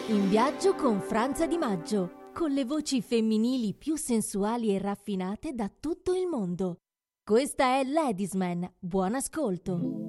In viaggio con Franza Di Maggio, con le voci femminili più sensuali e raffinate da tutto il mondo. Questa è Ladies Man, buon ascolto.